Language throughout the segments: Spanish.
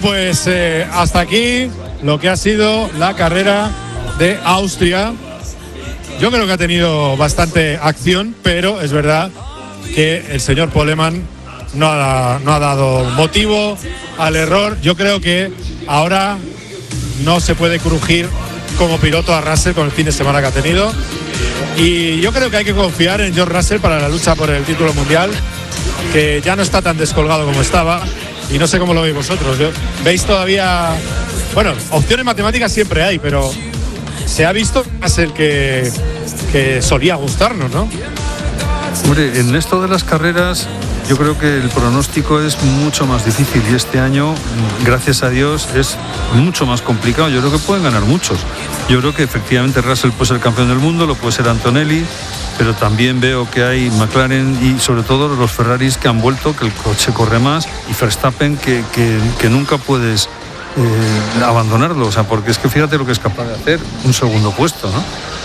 pues hasta aquí lo que ha sido la carrera de Austria. Yo creo que ha tenido bastante acción, pero es verdad que el señor Poleman no ha dado motivo al error. Yo creo que ahora no se puede crujir como piloto a Russell con el fin de semana que ha tenido. Y yo creo que hay que confiar en George Russell para la lucha por el título mundial, que ya no está tan descolgado como estaba. Y no sé cómo lo veis vosotros. ¿Veis todavía? Bueno, opciones matemáticas siempre hay, pero se ha visto más el que solía gustarnos, ¿no? Hombre, en esto de las carreras yo creo que el pronóstico es mucho más difícil y este año, gracias a Dios, es mucho más complicado. Yo creo que pueden ganar muchos. Yo creo que efectivamente Russell puede ser campeón del mundo, lo puede ser Antonelli, pero también veo que hay McLaren y sobre todo los Ferraris que han vuelto, que el coche corre más, y Verstappen que nunca puedes abandonarlo, o sea, porque es que fíjate lo que es capaz de hacer, un segundo puesto, ¿no?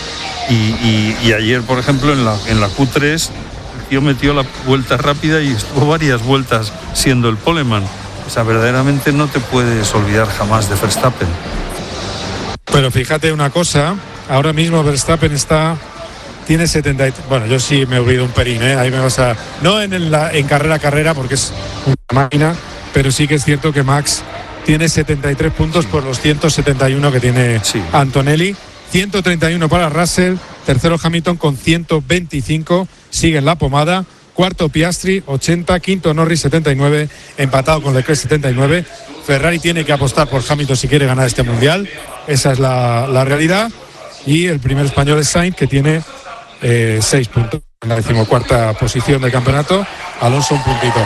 Y ayer, por ejemplo, en la Q3 el tío metió la vuelta rápida y estuvo varias vueltas siendo el poleman. O sea, verdaderamente no te puedes olvidar jamás de Verstappen. Pero fíjate una cosa, ahora mismo Verstappen tiene 70. Bueno, yo sí me he olvidado un pelín, ahí me vas a. No en carrera, porque es una máquina, pero sí que es cierto que Max tiene 73 puntos por los 171 que tiene Antonelli. 131 para Russell, tercero Hamilton con 125, sigue en la pomada, cuarto Piastri 80, quinto Norris 79, empatado con Leclerc 79. Ferrari tiene que apostar por Hamilton si quiere ganar este mundial, esa es la realidad, y el primer español es Sainz, que tiene 6 puntos en la 14ª posición del campeonato, Alonso un puntito.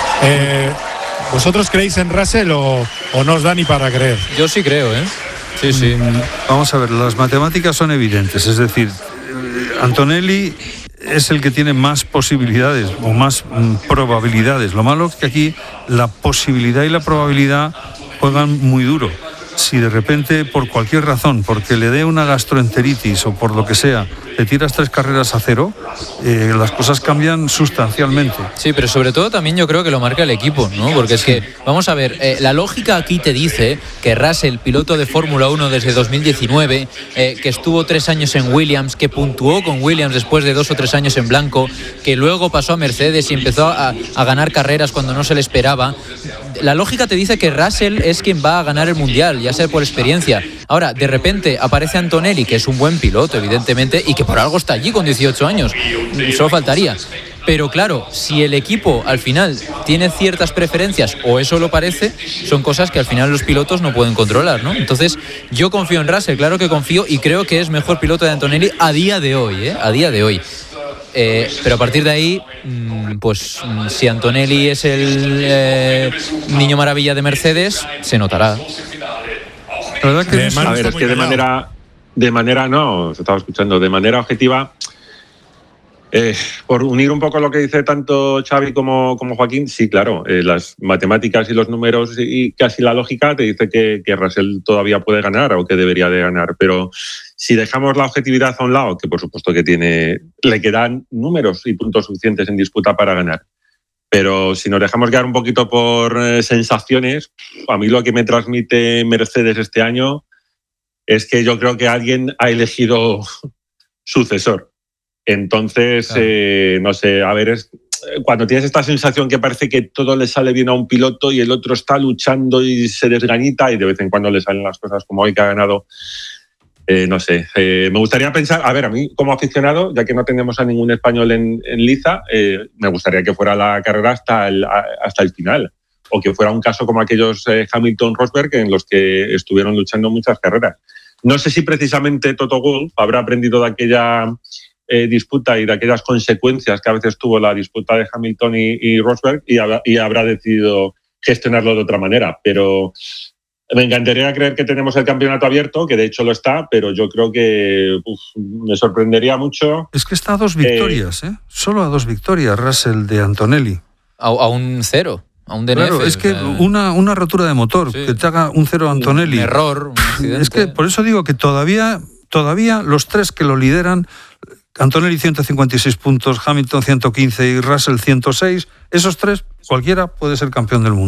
¿Vosotros creéis en Russell o no os da ni para creer? Yo sí creo, Sí. Vamos a ver, las matemáticas son evidentes, es decir, Antonelli es el que tiene más posibilidades o más probabilidades. Lo malo es que aquí la posibilidad y la probabilidad juegan muy duro. Si de repente, por cualquier razón, porque le dé una gastroenteritis o por lo que sea, le tiras 3 carreras a 0, las cosas cambian sustancialmente. Sí, pero sobre todo también yo creo que lo marca el equipo, ¿no? Porque es que, vamos a ver, la lógica aquí te dice que Russell, piloto de Fórmula 1 desde 2019, que estuvo 3 años en Williams, que puntuó con Williams después de 2 o 3 años en blanco, que luego pasó a Mercedes y empezó a ganar carreras cuando no se le esperaba. La lógica te dice que Russell es quien va a ganar el mundial, ya sea por experiencia. Ahora, de repente aparece Antonelli, que es un buen piloto, evidentemente, y que por algo está allí con 18 años. Solo faltaría. Pero claro, si el equipo al final tiene ciertas preferencias, o eso lo parece, son cosas que al final los pilotos no pueden controlar, ¿no? Entonces, yo confío en Russell, claro que confío, y creo que es mejor piloto de Antonelli a día de hoy, A día de hoy. Pero a partir de ahí, pues si Antonelli es el niño maravilla de Mercedes, se notará. La verdad que a ver, es que de manera no, se estaba escuchando, de manera objetiva, por unir un poco lo que dice tanto Xavi como Joaquín, sí, claro, las matemáticas y los números y casi la lógica te dice que Russell todavía puede ganar o que debería de ganar, pero si dejamos la objetividad a un lado, que por supuesto que le quedan números y puntos suficientes en disputa para ganar, pero si nos dejamos guiar un poquito por sensaciones, a mí lo que me transmite Mercedes este año es que yo creo que alguien ha elegido sucesor. Entonces, claro. No sé, a ver, cuando tienes esta sensación que parece que todo le sale bien a un piloto y el otro está luchando y se desgañita y de vez en cuando le salen las cosas como hoy que ha ganado, no sé. Me gustaría pensar, a ver, a mí como aficionado, ya que no tenemos a ningún español en liza, me gustaría que fuera la carrera hasta el final, o que fuera un caso como aquellos Hamilton-Rosberg en los que estuvieron luchando muchas carreras. No sé si precisamente Toto Wolff habrá aprendido de aquella disputa y de aquellas consecuencias que a veces tuvo la disputa de Hamilton y Rosberg y habrá decidido gestionarlo de otra manera, pero me encantaría creer que tenemos el campeonato abierto, que de hecho lo está, pero yo creo que me sorprendería mucho. Es que está a 2 victorias, solo a 2 victorias Russell de Antonelli. A un 0. A un DNF. Claro, es que una rotura de motor, sí, que te haga un 0 Antonelli. Un error, un accidente. Es que por eso digo que todavía los 3 que lo lideran, Antonelli 156 puntos, Hamilton 115 y Russell 106, esos 3, cualquiera puede ser campeón del mundo.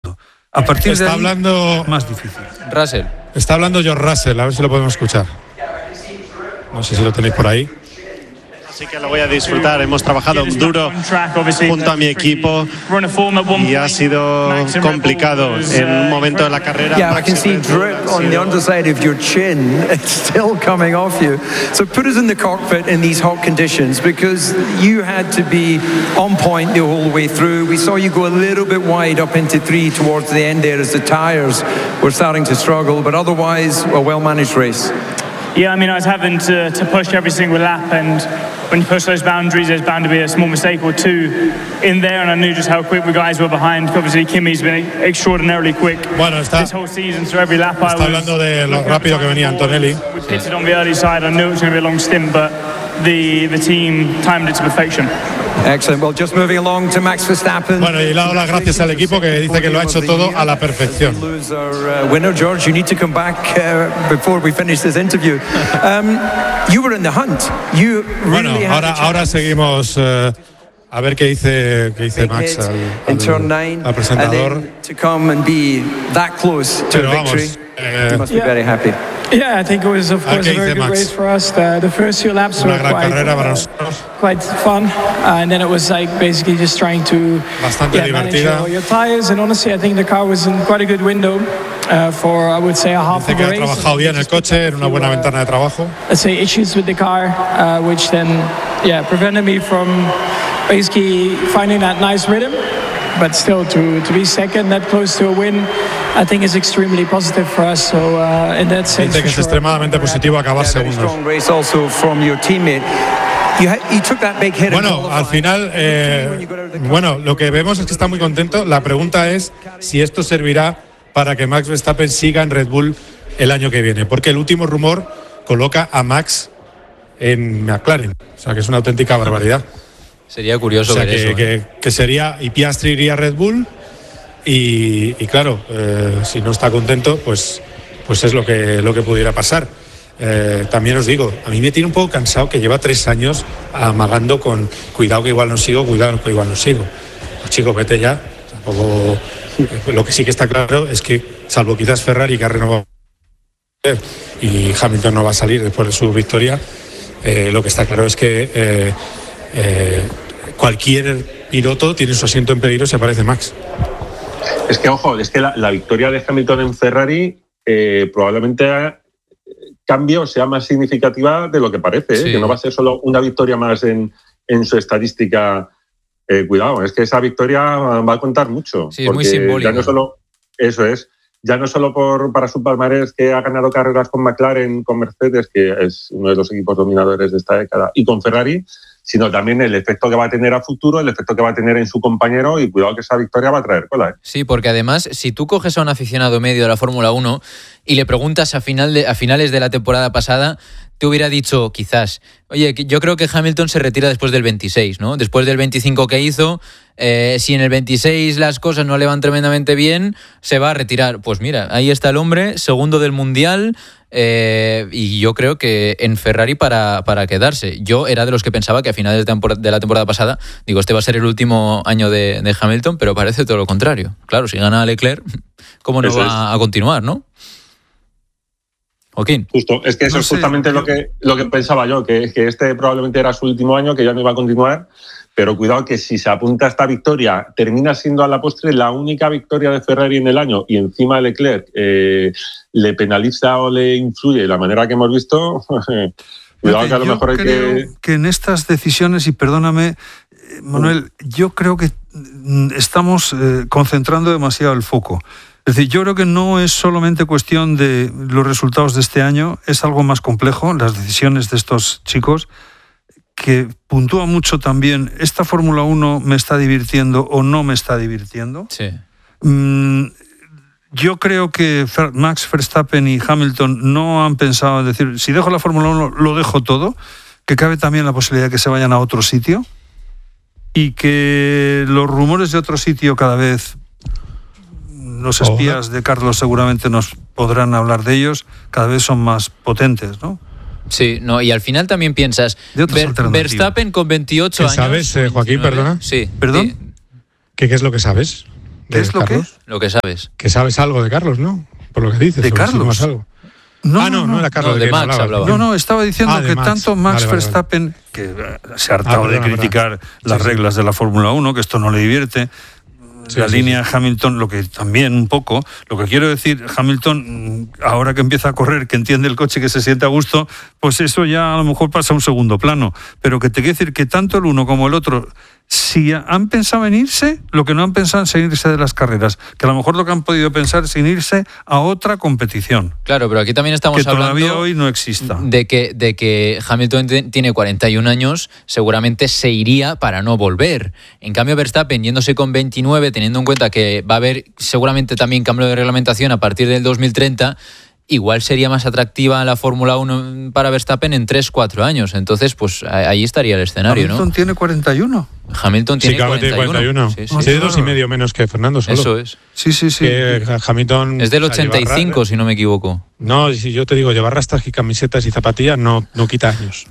A partir de ahí, hablando más difícil. Russell. Está hablando George Russell, a ver si lo podemos escuchar. No sé si lo tenéis por ahí. Así que lo voy a disfrutar. Hemos trabajado duro junto a mi equipo y ha sido complicado en un momento de la carrera. Yeah, I can see drip on the underside of your chin. It's still coming off you. So put us in the cockpit in these hot conditions, because you had to be on point the whole way through. We saw you go a little bit wide up into 3 towards the end there as the tyres were starting to struggle, but otherwise a well-managed race. Yeah, I mean, I was having to push every single lap, and when you push those boundaries, there's bound to be a small mistake or two in there, and I knew just how quick the guys were behind. Obviously, Kimi's been extraordinarily quick this whole season, so every lap I was... Está hablando de lo rápido que venía Antonelli. We pitted on the early side. I knew it was going to be a long stint, but the team timed it to perfection. Excellent. Well, just moving along to Max Verstappen. Bueno, y le doy las gracias al equipo que dice que lo ha hecho todo a la perfección. Winner, George, you need to come back before we finish this interview. You were in the hunt. You really ahora seguimos a ver qué dice Max al presentador. To come and be that close to a victory. You must be very happy. Yeah, I think it was, of course, a very good race for us. The first few laps were quite fun, and then it was like basically just trying to manage your tires. And honestly, I think the car was in quite a good window for, I would say, a half of the race. Dice que ha trabajado bien el coche, en una buena ventana de trabajo. Let's say issues with the car, which then, prevented me from basically finding that nice rhythm. But still, to be second, that close to a win, I think is extremely positive for us. So in that sense, dice que es extremadamente positivo acabar segundos. Bueno, al final, lo que vemos es que está muy contento. La pregunta es si esto servirá para que Max Verstappen siga en Red Bull el año que viene, porque el último rumor coloca a Max en McLaren, o sea que es una auténtica barbaridad. Sería curioso ver eso. Que sería, y Piastri iría a Red Bull y claro, si no está contento, pues es lo que pudiera pasar. También os digo, a mí me tiene un poco cansado que lleva 3 años amagando con cuidado que igual no sigo, cuidado que igual no sigo. Pues chico, vete ya. Tampoco, lo que sí que está claro es que, salvo quizás Ferrari, que ha renovado y Hamilton no va a salir después de su victoria, lo que está claro es que cualquier piloto tiene su asiento en peligro si aparece Max. Es que, ojo, la victoria de Hamilton en Ferrari probablemente cambie o sea más significativa de lo que parece, sí. Que no va a ser solo una victoria más en su estadística. Cuidado, es que esa victoria va a contar mucho. Sí, es muy simbólica. Ya no solo, eso es, ya no solo para su palmarés, que ha ganado carreras con McLaren, con Mercedes, que es uno de los equipos dominadores de esta década, y con Ferrari, sino también el efecto que va a tener a futuro, el efecto que va a tener en su compañero, y cuidado que esa victoria va a traer cola. Sí, porque además, si tú coges a un aficionado medio de la Fórmula 1 y le preguntas a finales de la temporada pasada, te hubiera dicho quizás, oye, yo creo que Hamilton se retira después del 26, ¿no? Después del 25 que hizo, si en el 26 las cosas no le van tremendamente bien, se va a retirar. Pues mira, ahí está el hombre, segundo del Mundial, y yo creo que en Ferrari para quedarse. Yo era de los que pensaba que a finales de la temporada pasada, digo, este va a ser el último año de Hamilton, pero parece todo lo contrario. Claro, si gana Leclerc, ¿cómo no va a continuar, no? Joaquín. Justo, es que eso es justamente lo que pensaba yo, que este probablemente era su último año, que ya no iba a continuar, pero cuidado que si se apunta a esta victoria, termina siendo a la postre la única victoria de Ferrari en el año y encima Leclerc le penaliza o le influye de la manera que hemos visto, cuidado que a lo mejor hay que en estas decisiones, y perdóname, Manuel, yo creo que estamos concentrando demasiado el foco. Es decir, yo creo que no es solamente cuestión de los resultados de este año, es algo más complejo, las decisiones de estos chicos, que puntúa mucho también, ¿esta Fórmula 1 me está divirtiendo o no me está divirtiendo? Sí. Yo creo que Max Verstappen y Hamilton no han pensado en decir, si dejo la Fórmula 1 lo dejo todo, que cabe también la posibilidad de que se vayan a otro sitio y que los rumores de otro sitio cada vez... Los espías de Carlos seguramente nos podrán hablar de ellos, cada vez son más potentes, ¿no? Sí, no, y al final también piensas, Verstappen con 28 años... ¿Qué sabes, Joaquín, perdona? Sí. ¿Perdón? ¿Qué es lo que sabes ¿Qué es lo Carlos? Lo que sabes. Que sabes algo de Carlos, ¿no? Por lo que dices. ¿De Carlos? Si algo. No, no era Carlos. De Max hablaba. No, estaba diciendo que Max. tanto Max Vale. Verstappen, que se ha hartado de criticar las reglas de la Fórmula 1, que esto no le divierte, la línea Hamilton, lo que también un poco, lo que quiero decir, Hamilton, ahora que empieza a correr, que entiende el coche, que se siente a gusto, pues eso ya a lo mejor pasa a un segundo plano. Pero que te quiero decir que tanto el uno como el otro, si han pensado en irse, lo que no han pensado es en irse de las carreras, que a lo mejor lo que han podido pensar es en irse a otra competición. Claro, pero aquí también estamos que hablando todavía hoy no exista. de que Hamilton tiene 41 años, seguramente se iría para no volver. En cambio, Verstappen, yéndose con 29, teniendo en cuenta que va a haber seguramente también cambio de reglamentación a partir del 2030, igual sería más atractiva la Fórmula 1 para Verstappen en 3-4 años. Entonces, pues ahí estaría el escenario, Hamilton, ¿no? tiene 41. Hamilton tiene 41. Sí, 2,5 menos que Fernando solo. Eso es. Sí. Que Hamilton... Es del 85, si no me equivoco. No, si yo te digo, llevar rastas y camisetas y zapatillas no quita años.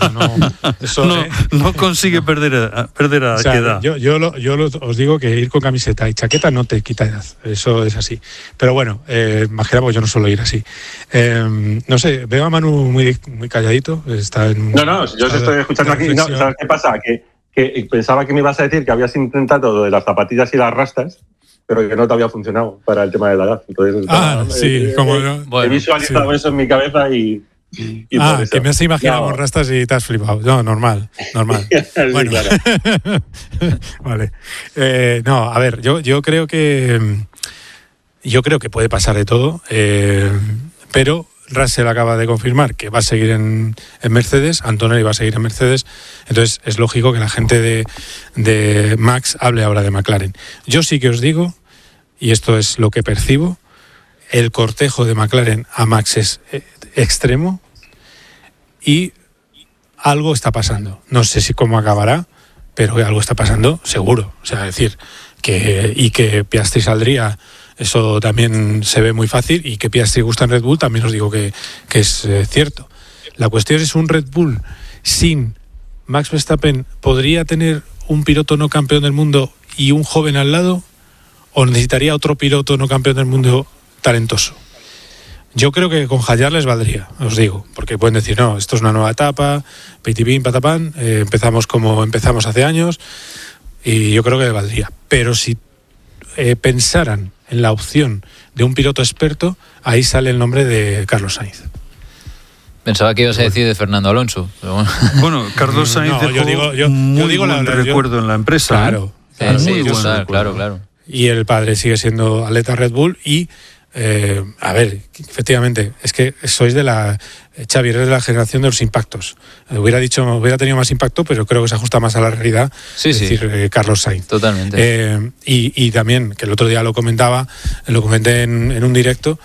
No consigue perder edad. Yo os digo que ir con camiseta y chaqueta no te quita edad. Eso es así. Pero bueno, imagina, porque yo no suelo ir así. No sé, veo a Manu muy calladito. Está en, yo os estoy escuchando aquí. No, ¿sabes qué pasa? Que pensaba que me ibas a decir que habías intentado lo de las zapatillas y las rastas, pero que no te había funcionado para el tema de la edad. Entonces, he visualizado eso en mi cabeza y por eso. Que me has imaginado con rastas y te has flipado. No, normal. Sí, bueno, claro. Vale. No, a ver, yo creo que puede pasar de todo, pero Russell acaba de confirmar que va a seguir en Mercedes, Antonelli va a seguir en Mercedes, entonces es lógico que la gente de Max hable ahora de McLaren. Yo sí que os digo, y esto es lo que percibo, el cortejo de McLaren a Max es extremo y algo está pasando. No sé si cómo acabará, pero algo está pasando seguro. O sea, decir que Piastri saldría, eso también se ve muy fácil, y que Piastri gusta en Red Bull también os digo que es cierto. La cuestión es, un Red Bull sin Max Verstappen, ¿podría tener un piloto no campeón del mundo y un joven al lado? ¿O necesitaría otro piloto no campeón del mundo talentoso? Yo creo que con Hayar les valdría, os digo, porque pueden decir, no, esto es una nueva etapa, pitipín, patapán, empezamos como empezamos hace años, y yo creo que les valdría. Pero si pensaran en la opción de un piloto experto, ahí sale el nombre de Carlos Sainz. Pensaba que ibas a decir de Fernando Alonso. Pero bueno, Carlos Sainz dejó yo digo buen recuerdo en la empresa. Claro. Claro. Y el padre sigue siendo atleta Red Bull y, a ver, efectivamente, es que sois de la... Xavi, eres de la generación de los impactos. Hubiera tenido más impacto, pero creo que se ajusta más a la realidad. Decir, Carlos Sainz. Totalmente. Y también, que el otro día lo comenté en un directo,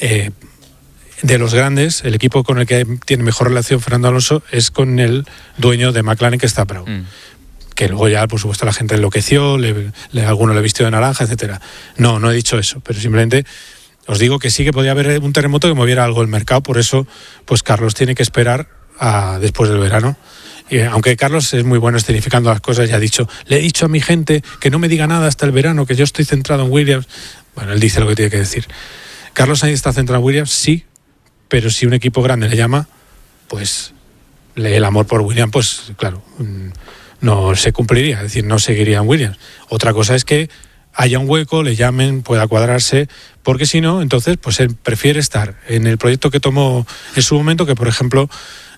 de los grandes, el equipo con el que tiene mejor relación Fernando Alonso es con el dueño de McLaren, que está Proud. Que luego ya, por supuesto, la gente enloqueció, alguno le vistió de naranja, etcétera. No he dicho eso, pero simplemente os digo que sí que podía haber un terremoto que moviera algo el mercado. Por eso, pues Carlos tiene que esperar a después del verano. Y aunque Carlos es muy bueno escenificando las cosas, ya le he dicho a mi gente que no me diga nada hasta el verano, que yo estoy centrado en Williams. Bueno, él dice lo que tiene que decir. Carlos Sainz está centrado en Williams, sí, pero si un equipo grande le llama, pues el amor por Williams, pues claro, no se cumpliría, es decir, no seguiría en Williams. Otra cosa es que haya un hueco, le llamen, pueda cuadrarse, porque si no, entonces pues él prefiere estar en el proyecto que tomó en su momento, que por ejemplo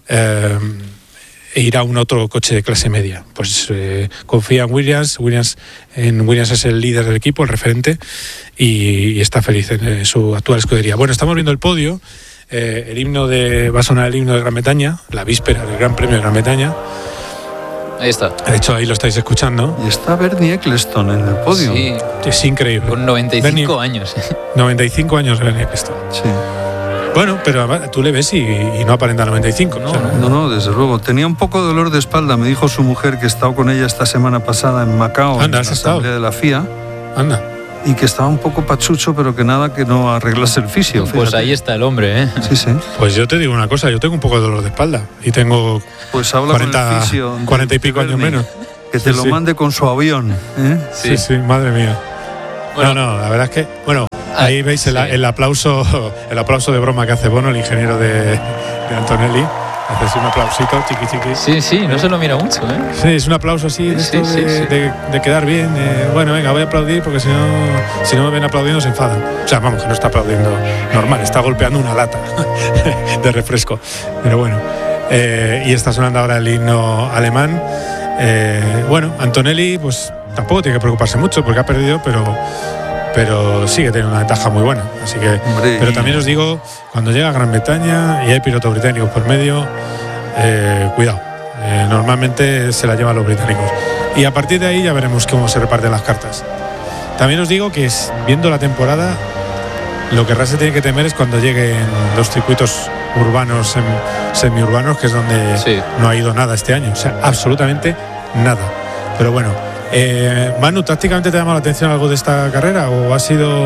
ir a un otro coche de clase media. Pues confía en Williams es el líder del equipo, el referente, y está feliz en su actual escudería. Bueno, estamos viendo el podio. Va a sonar el himno de Gran Bretaña, la víspera del Gran Premio de Gran Bretaña. Ahí está. De hecho, ahí lo estáis escuchando. Y está Bernie Ecclestone en el podio. Sí. Es increíble. Con 95 años. 95 años Bernie Ecclestone. Sí. Bueno, pero tú le ves y no aparenta 95. No, desde luego. Tenía un poco de dolor de espalda. Me dijo su mujer, que he estado con ella esta semana pasada en Macao, en la asamblea de la FIA. Anda. Y que estaba un poco pachucho, pero que nada, que no arreglase el fisio. Pues fíjate. Ahí está el hombre, ¿eh? Sí. Pues yo te digo una cosa, yo tengo un poco de dolor de espalda y tengo pues habla 40 y pico años menos. Que te lo mande con su avión, ¿eh? Sí, madre mía. Bueno, no, la verdad es que, bueno, ahí veis el aplauso de broma que hace Bono, el ingeniero de Antonelli. Haces un aplausito, chiqui. Sí, no se lo mira mucho, ¿eh? Sí, es un aplauso así de quedar bien. Bueno, venga, voy a aplaudir porque si no me ven aplaudiendo se enfadan. O sea, vamos, que no está aplaudiendo normal, está golpeando una lata de refresco. Pero bueno, y está sonando ahora el himno alemán. Bueno, Antonelli, pues tampoco tiene que preocuparse mucho porque ha perdido, pero sigue teniendo una ventaja muy buena. Así que, pero también os digo, cuando llega a Gran Bretaña y hay pilotos británicos por medio, cuidado. Normalmente se la llevan los británicos. Y a partir de ahí ya veremos cómo se reparten las cartas. También os digo que viendo la temporada, lo que Russell tiene que temer es cuando lleguen los circuitos urbanos, semiurbanos, que es donde no ha ido nada este año. O sea, absolutamente nada. Pero bueno. Manu, ¿tácticamente te ha llamado la atención algo de esta carrera o ha sido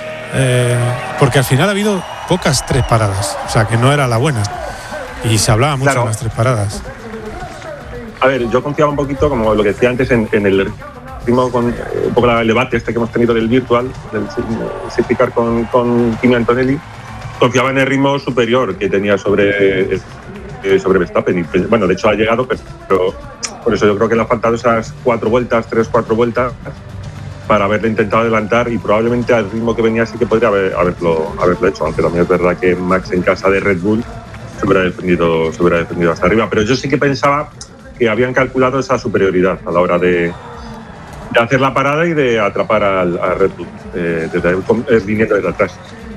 porque al final ha habido pocas 3 paradas, o sea que no era la buena y se hablaba mucho de las 3 paradas? A ver, yo confiaba un poquito, como lo que decía antes, en el ritmo, con un poco el debate que hemos tenido del virtual, del safety car con Kimi Antonelli. Confiaba en el ritmo superior que tenía sobre Verstappen y, bueno, de hecho ha llegado, pero por eso yo creo que le han faltado esas 4 vueltas, 3-4 vueltas para haberle intentado adelantar y probablemente al ritmo que venía sí que podría haberlo hecho, aunque también es verdad que Max en casa de Red Bull se hubiera defendido hasta arriba, pero yo sí que pensaba que habían calculado esa superioridad a la hora de hacer la parada y de atrapar a Red Bull viniendo desde atrás.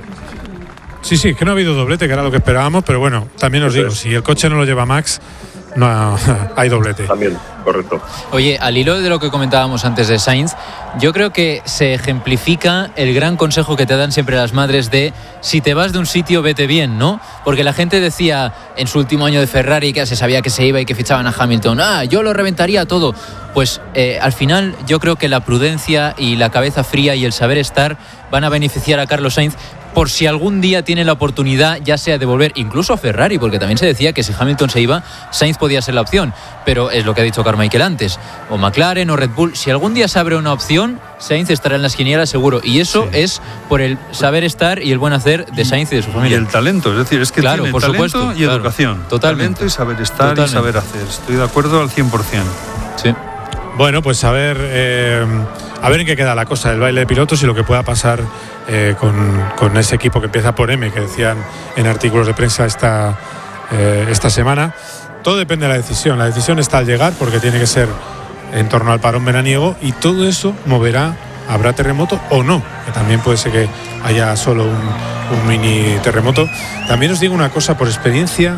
Sí, que no ha habido doblete, que era lo que esperábamos, pero bueno, también os digo, si el coche no lo lleva Max, no hay doblete. También, correcto. Oye, al hilo de lo que comentábamos antes de Sainz, yo creo que se ejemplifica el gran consejo que te dan siempre las madres de si te vas de un sitio, vete bien, ¿no? Porque la gente decía en su último año de Ferrari que se sabía que se iba y que fichaban a Hamilton, yo lo reventaría todo. Pues al final yo creo que la prudencia y la cabeza fría y el saber estar van a beneficiar a Carlos Sainz por si algún día tiene la oportunidad, ya sea de volver incluso a Ferrari, porque también se decía que si Hamilton se iba, Sainz podía ser la opción, pero es lo que ha dicho Carmichael antes, o McLaren o Red Bull, si algún día se abre una opción, Sainz estará en las quinielas seguro, y eso es por el saber estar y el buen hacer de Sainz y de su familia. Y el talento, es decir, es que tiene por talento supuesto, y educación, totalmente. Talento y saber estar y saber hacer, estoy de acuerdo al 100%. Sí. Bueno, pues a ver en qué queda la cosa del baile de pilotos y lo que pueda pasar con ese equipo que empieza por M, que decían en artículos de prensa esta semana. Todo depende de la decisión. La decisión está al llegar porque tiene que ser en torno al parón veraniego y todo eso habrá terremoto o no, que también puede ser que haya solo un mini terremoto. También os digo una cosa por experiencia.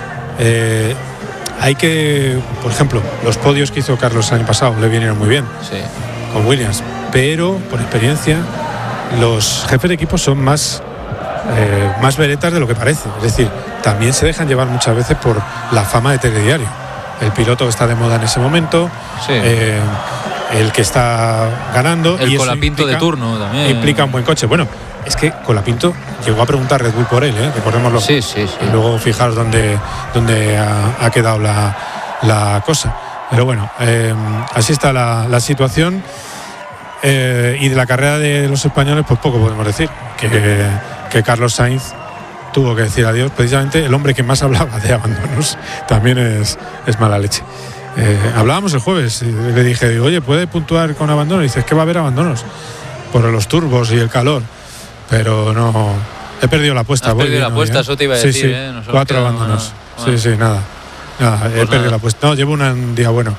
Hay que, por ejemplo, los podios que hizo Carlos el año pasado le vinieron muy bien con Williams, pero por experiencia los jefes de equipo son más veretas de lo que parece. Es decir, también se dejan llevar muchas veces por la fama de telediario. El piloto que está de moda en ese momento, el que está ganando. El Colapinto de turno también. Implica un buen coche. Bueno, es que Colapinto llegó a preguntar Red Bull por él, recordémoslo. Sí. Y luego fijaros dónde ha quedado la cosa. Pero bueno, así está la situación. Y de la carrera de los españoles, pues poco podemos decir. Que Carlos Sainz tuvo que decir adiós. Precisamente el hombre que más hablaba de abandonos también es mala leche. Hablábamos el jueves y le dije, oye, ¿puede puntuar con abandonos? Y dice, es que va a haber abandonos por los turbos y el calor. Pero no, he perdido la apuesta. Has perdido la apuesta, eso te iba a decir. 4 abandonos. Bueno. Sí, nada, he perdido la apuesta. No, llevo un día bueno.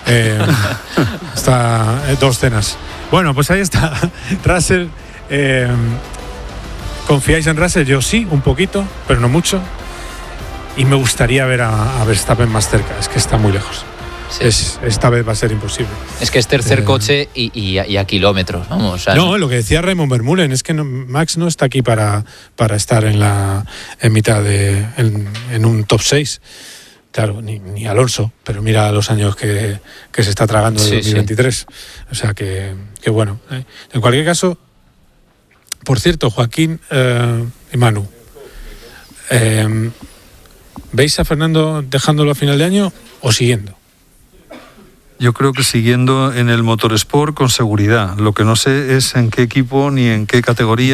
Está 2 cenas. Bueno, pues ahí está Russell. ¿Confiáis en Russell? Yo sí, un poquito, pero no mucho. Y me gustaría ver a Verstappen más cerca. Es que está muy lejos. Sí. Esta vez va a ser imposible. Es que es tercer coche y a kilómetros, vamos. O sea, no, lo que decía Raymond Vermeulen es que Max no está aquí para estar en mitad en un top 6. Claro, ni Alonso, pero mira los años que se está tragando de 2023. Sí. O sea que bueno. En cualquier caso, por cierto, Joaquín y Manu, ¿veis a Fernando dejándolo a final de año o siguiendo? yo creo que siguiendo en el motorsport con seguridad. Lo que no sé es en qué equipo ni en qué categoría.